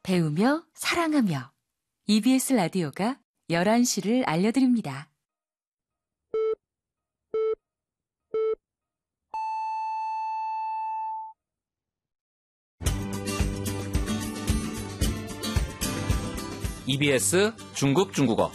배우며 사랑하며 EBS 라디오가 11시를 알려드립니다. EBS 중국 중국어.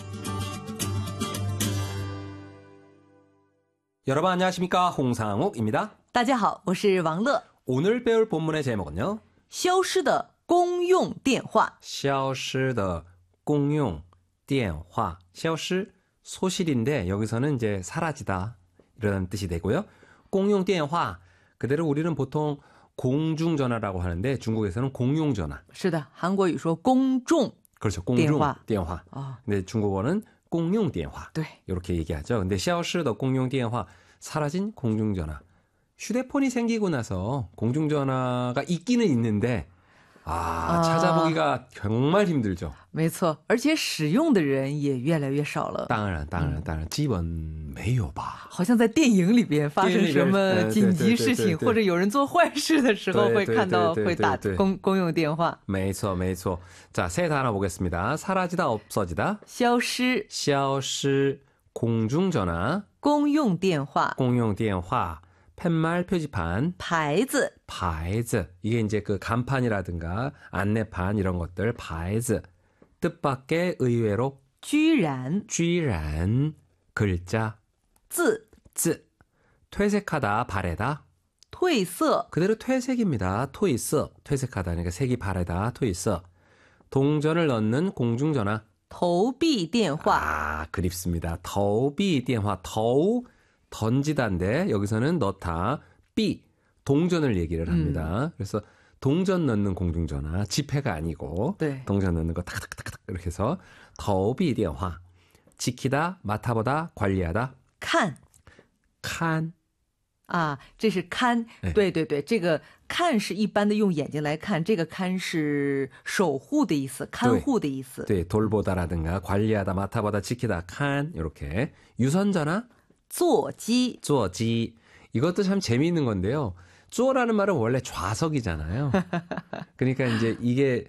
여러분 안녕하십니까? 홍상욱입니다. 大家好，我是王乐。 오늘 배울 본문의 제목은요. 消失的公用电话。 消失的公用电话. 消失, 소실인데 여기서는 이제 사라지다 이런 뜻이 되고요. 공용 电话, 그대로 우리는 보통 공중전화라고 하는데 중국에서는 공용전화. 是的，韩国语说公众 그렇죠. 공중 电话. 아. 근데 중국어는 공용 电话. 네. 이렇게 얘기하죠. 근데 消失的公用电话, 사라진 공중전화. 휴대폰이 생기고 나서 공중전화가 있기는 있는데 찾아보기가 정말 힘들죠. 没错，而且使用的人也越来越少了。 当然，基本没有吧。 好像在电影里边发生什么紧急事情，或者有人做坏事的时候，会看到会打公用电话。 没错。자, 세 단어 보겠습니다. 사라지다, 없어지다. 消失， 消失, 공중전화. 公用电话. 팻말 표지판. 牌子. 이게 이제 그 간판이라든가 안내판 이런 것들. 牌子. 뜻밖의 의외로. 居然. 글자. 字. 퇴색하다, 바래다. 褪色. 그대로 퇴색입니다. 褪色. 퇴색하다. 그러니까 색이 바래다. 褪色. 동전을 넣는 공중전화. 投币电话. 그립습니다. 投币电话. 投, 던지다인데 여기서는 넣다. 비, 동전을 얘기를 합니다. 그래서 동전 넣는 공중전화. 지폐가 아니고 네. 동전 넣는 거 탁탁탁탁 이렇게 해서 投币电话. 지키다, 맡아보다, 관리하다. 看. 这是看. 对，这个看是一般的用眼睛来看，这个看是守護的意思，看護的意思。 네, 돌보다라든가 관리하다, 맡아보다, 지키다, 칸 이렇게. 유선전화. 座機. 이것도 참 재미있는 건데요. 座라는 말은 원래 좌석이잖아요. 그러니까 이제 이게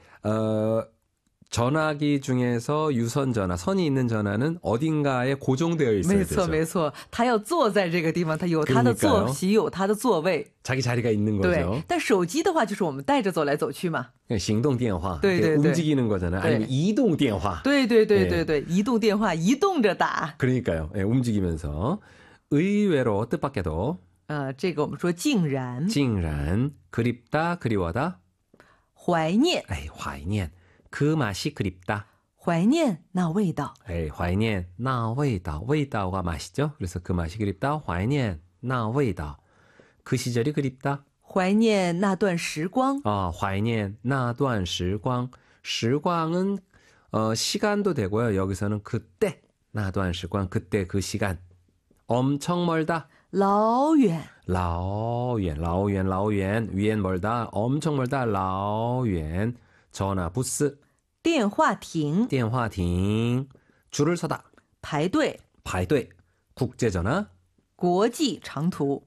전화기 중에서 유선전화, 선이 있는 전화는 어딘가에 고정되어 있어야 되죠. 没错，他要坐在这个地方，他有他的坐席，有他的座位。 자기 자리가 있는 거죠. 对，但手机的话就是我们带着走来走去嘛。 行动电话, 对， 움직이는 거잖아요. 아니면 이동 电话. 对，移动电话移动着打。 그러니까요. 움직이면서. 의외로, 뜻밖에도. 这个我们说竟然. 그립다, 그리워다. 怀念. 怀念. 그 맛이 그립다. 怀念那味道. 怀念那味道. 味道가 맛이죠. 그래서 그 맛이 그립다. 怀念那味道. 그 시절이 그립다. 怀念那段时光. 怀念那段时光. 시광은 시간도 되고요. 여기서는 그때. 那段时光, 그때 그 시간. 엄청 멀다. 老远. 老远. 위엔 멀다. 엄청 멀다. 老远. 전화 부스. 电话亭. 줄을 서다. 排队. 국제전화. 国际长途.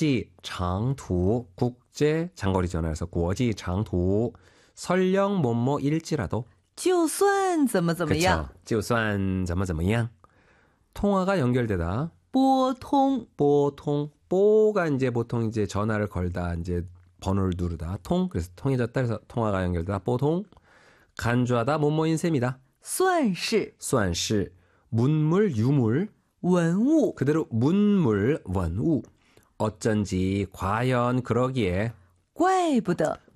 국제 장거리 전화에서 国际长途. 설령 뭐뭐일지라도. 就算怎么样. 그쵸. 就算怎么样. 통화가 연결되다. 拨通. 뽀가 이제 보통 이제 전화를 걸다 이제 번호를 누르다. 그래서 통해졌다. 그래서 통화가 연결되다. 뽀통. 간주하다. 뭐뭐인 셈이다. 算是. 문물, 유물. 文物. 그대로 문물, 원우. 어쩐지, 과연, 그러기에. 怪不得.